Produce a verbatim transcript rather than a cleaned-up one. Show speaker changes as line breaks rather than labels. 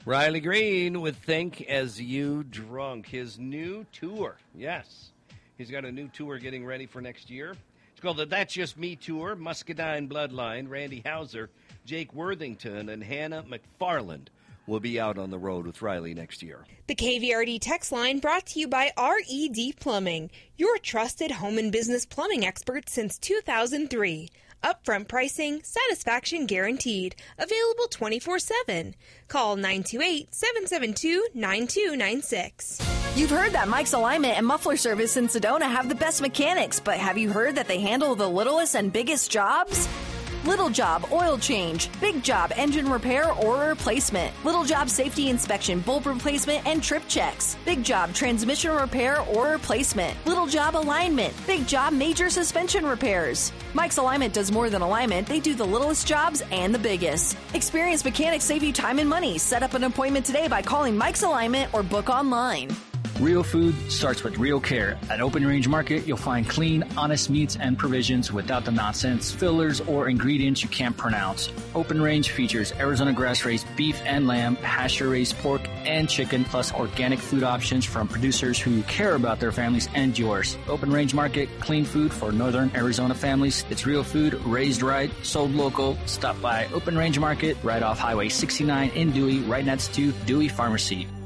Riley Green with Think As You Drunk, his new tour. Yes, he's got a new tour getting ready for next year. It's called the That's Just Me Tour. Muscadine Bloodline, Randy Hauser, Jake Worthington, and Hannah McFarland will be out on the road with Riley next year.
The K V R D text line brought to you by R E D Plumbing, your trusted home and business plumbing expert since two thousand three. Upfront pricing, satisfaction guaranteed. Available twenty-four seven. Call nine two eight, seven seven two, nine two nine six.
You've heard that Mike's Alignment and Muffler Service in Sedona have the best mechanics, but have you heard that they handle the littlest and biggest jobs? Little job, oil change. Big job, engine repair or replacement. Little job, safety inspection, bulb replacement, and trip checks. Big job, transmission repair or replacement. Little job, alignment. Big job, major suspension repairs. Mike's Alignment does more than alignment. They do the littlest jobs and the biggest. Experienced mechanics save you time and money. Set up an appointment today by calling Mike's Alignment or book online.
Real food starts with real care. At Open Range Market, you'll find clean, honest meats and provisions without the nonsense, fillers, or ingredients you can't pronounce. Open Range features Arizona grass-raised beef and lamb, pasture-raised pork and chicken, plus organic food options from producers who care about their families and yours. Open Range Market, clean food for Northern Arizona families. It's real food, raised right, sold local. Stop by Open Range Market right off Highway sixty-nine in Dewey, right next to Dewey Pharmacy.